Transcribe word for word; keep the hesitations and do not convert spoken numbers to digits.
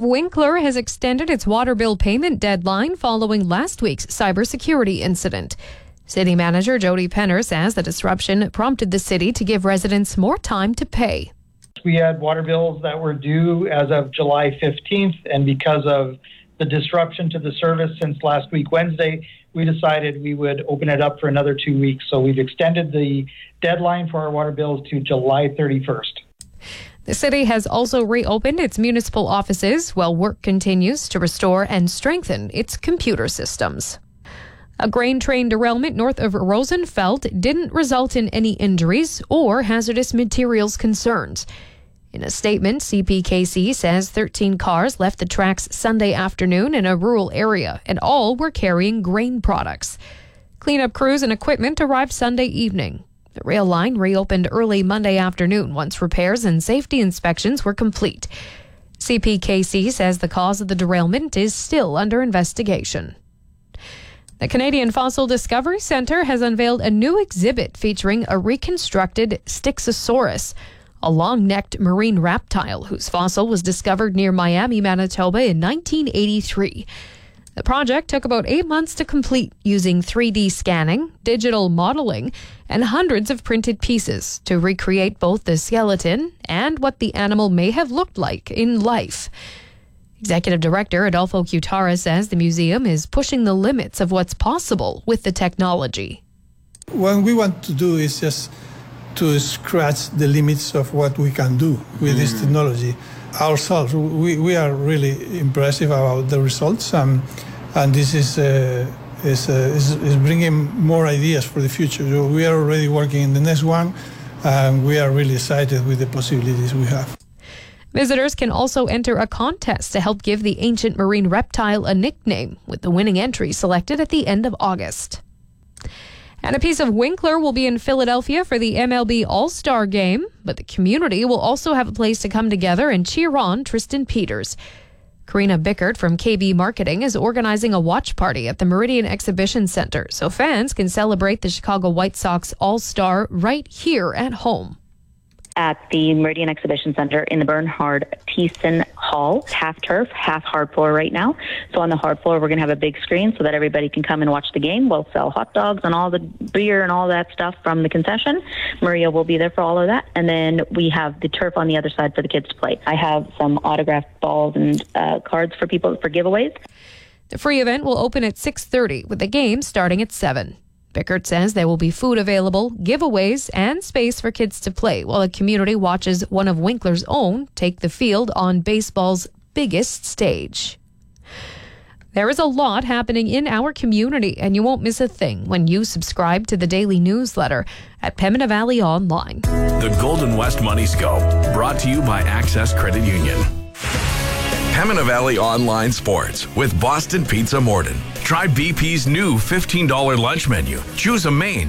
Winkler has extended its water bill payment deadline following last week's cybersecurity incident. City Manager Jody Penner says the disruption prompted the city to give residents more time to pay. We had water bills that were due as of July fifteenth, and because of the disruption to the service since last week Wednesday, we decided we would open it up for another two weeks. So we've extended the deadline for our water bills to July thirty-first. The city has also reopened its municipal offices while work continues to restore and strengthen its computer systems. A grain train derailment north of Rosenfeld didn't result in any injuries or hazardous materials concerns. In a statement, C P K C says thirteen cars left the tracks Sunday afternoon in a rural area, and all were carrying grain products. Cleanup crews and equipment arrived Sunday evening. The rail line reopened early Monday afternoon once repairs and safety inspections were complete. C P K C says the cause of the derailment is still under investigation. The Canadian Fossil Discovery Centre has unveiled a new exhibit featuring a reconstructed Styxosaurus, a long-necked marine reptile whose fossil was discovered near Miami, Manitoba in nineteen eighty-three. The project took about eight months to complete using three D scanning, digital modeling, and hundreds of printed pieces to recreate both the skeleton and what the animal may have looked like in life. Executive Director Adolfo Cutara says the museum is pushing the limits of what's possible with the technology. What we want to do is just to scratch the limits of what we can do with mm. this technology ourselves. We, we are really impressive about the results, um, and this is, uh, is, uh, is, is bringing more ideas for the future. So we are already working in the next one, and we are really excited with the possibilities we have. Visitors can also enter a contest to help give the ancient marine reptile a nickname, with the winning entry selected at the end of August. And a piece of Winkler will be in Philadelphia for the M L B All-Star Game, but the community will also have a place to come together and cheer on Tristan Peters. Karina Bickert from K B Marketing is organizing a watch party at the Meridian Exhibition Center so fans can celebrate the Chicago White Sox All-Star right here at home. At the Meridian Exhibition Center in the Bernhard Thiessen Hall, half turf, half hard floor right now. So on the hard floor, we're going to have a big screen so that everybody can come and watch the game. We'll sell hot dogs and all the beer and all that stuff from the concession. Maria will be there for all of that. And then we have the turf on the other side for the kids to play. I have some autographed balls and uh, cards for people for giveaways. The free event will open at six thirty with the game starting at seven. Bickert says there will be food available, giveaways, and space for kids to play while the community watches one of Winkler's own take the field on baseball's biggest stage. There is a lot happening in our community, and you won't miss a thing when you subscribe to the daily newsletter at Pembina Valley Online. The Golden West Money Scope, brought to you by Access Credit Union. Pembina Valley Online Sports with Boston Pizza Morden. Try B P's new fifteen dollars lunch menu. Choose a main,